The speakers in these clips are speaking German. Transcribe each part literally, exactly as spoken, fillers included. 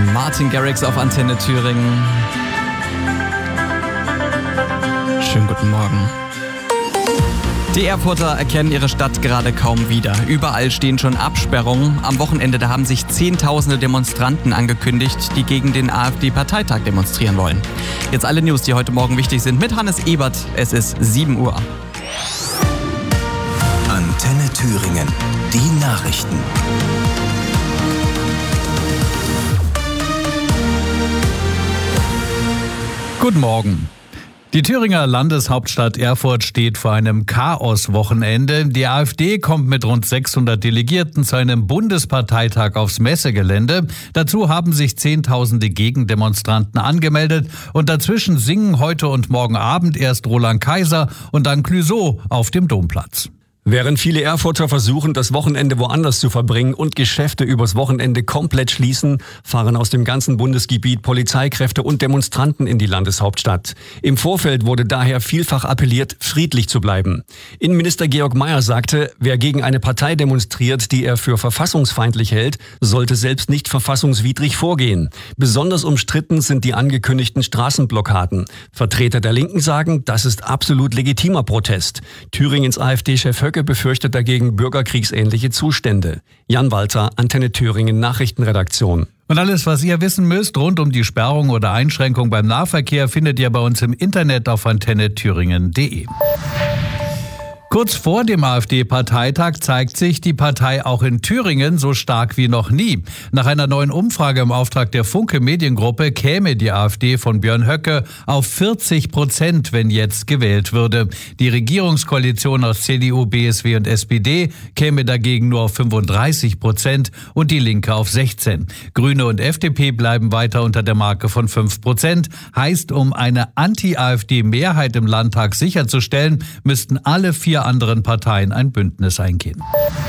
Martin Garrix auf Antenne Thüringen. Schönen guten Morgen. Die Erfurter erkennen ihre Stadt gerade kaum wieder. Überall stehen schon Absperrungen. Am Wochenende da haben sich Zehntausende Demonstranten angekündigt, die gegen den AfD-Parteitag demonstrieren wollen. Jetzt alle News, die heute Morgen wichtig sind, mit Hannes Ebert. Es ist sieben Uhr. Antenne Thüringen. Die Nachrichten. Guten Morgen. Die Thüringer Landeshauptstadt Erfurt steht vor einem Chaos-Wochenende. Die AfD kommt mit rund sechshundert Delegierten zu einem Bundesparteitag aufs Messegelände. Dazu haben sich Zehntausende Gegendemonstranten angemeldet. Und dazwischen singen heute und morgen Abend erst Roland Kaiser und dann Clouseau auf dem Domplatz. Während viele Erfurter versuchen, das Wochenende woanders zu verbringen und Geschäfte übers Wochenende komplett schließen, fahren aus dem ganzen Bundesgebiet Polizeikräfte und Demonstranten in die Landeshauptstadt. Im Vorfeld wurde daher vielfach appelliert, friedlich zu bleiben. Innenminister Georg Mayer sagte, wer gegen eine Partei demonstriert, die er für verfassungsfeindlich hält, sollte selbst nicht verfassungswidrig vorgehen. Besonders umstritten sind die angekündigten Straßenblockaden. Vertreter der Linken sagen, das ist absolut legitimer Protest. Thüringens AfD-Chef Höcke befürchtet dagegen bürgerkriegsähnliche Zustände. Jan Walter, Antenne Thüringen Nachrichtenredaktion. Und alles, was ihr wissen müsst rund um die Sperrung oder Einschränkung beim Nahverkehr, findet ihr bei uns im Internet auf antenne thüringen punkt de. Kurz vor dem AfD-Parteitag zeigt sich die Partei auch in Thüringen so stark wie noch nie. Nach einer neuen Umfrage im Auftrag der Funke Mediengruppe käme die AfD von Björn Höcke auf vierzig Prozent, wenn jetzt gewählt würde. Die Regierungskoalition aus C D U, B S W und S P D käme dagegen nur auf fünfunddreißig Prozent und die Linke auf sechzehn. Grüne und F D P bleiben weiter unter der Marke von fünf Prozent. Heißt, um eine Anti-AfD-Mehrheit im Landtag sicherzustellen, müssten alle vier anderen Parteien ein Bündnis eingehen.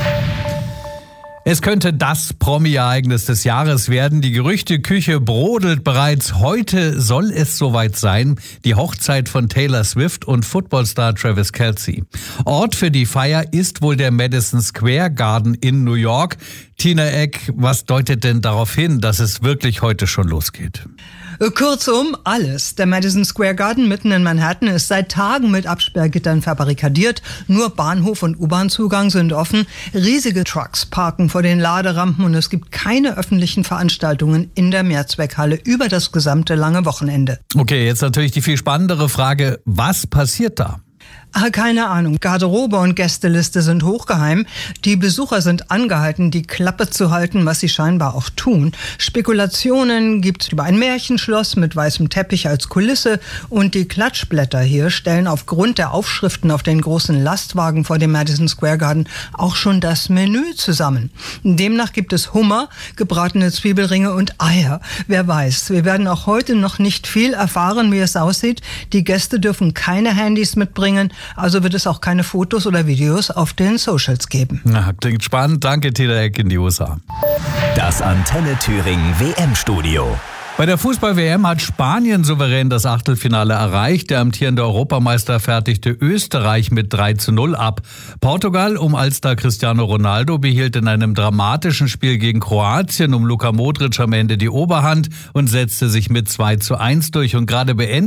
Es könnte das Promi-Ereignis des Jahres werden. Die Gerüchteküche brodelt bereits. Heute soll es soweit sein. Die Hochzeit von Taylor Swift und Footballstar Travis Kelce. Ort für die Feier ist wohl der Madison Square Garden in New York. Tina Eck, was deutet denn darauf hin, dass es wirklich heute schon losgeht? Kurzum, alles. Der Madison Square Garden mitten in Manhattan ist seit Tagen mit Absperrgittern verbarrikadiert. Nur Bahnhof und U-Bahn-Zugang sind offen. Riesige Trucks parken vor den Laderampen und es gibt keine öffentlichen Veranstaltungen in der Mehrzweckhalle über das gesamte lange Wochenende. Okay, jetzt natürlich die viel spannendere Frage, was passiert da? Ah, keine Ahnung. Garderobe und Gästeliste sind hochgeheim. Die Besucher sind angehalten, die Klappe zu halten, was sie scheinbar auch tun. Spekulationen gibt's über ein Märchenschloss mit weißem Teppich als Kulisse und die Klatschblätter hier stellen aufgrund der Aufschriften auf den großen Lastwagen vor dem Madison Square Garden auch schon das Menü zusammen. Demnach gibt es Hummer, gebratene Zwiebelringe und Eier. Wer weiß, wir werden auch heute noch nicht viel erfahren, wie es aussieht. Die Gäste dürfen keine Handys mitbringen. Also wird es auch keine Fotos oder Videos auf den Socials geben. Na, klingt spannend. Danke, Tina Eck in die U S A. Das Antenne Thüringen W M-Studio. Bei der Fußball-W M hat Spanien souverän das Achtelfinale erreicht. Der amtierende Europameister fertigte Österreich mit drei zu null ab. Portugal um Allstar Cristiano Ronaldo behielt in einem dramatischen Spiel gegen Kroatien um Luka Modric am Ende die Oberhand und setzte sich mit zwei zu eins durch. Und gerade beendet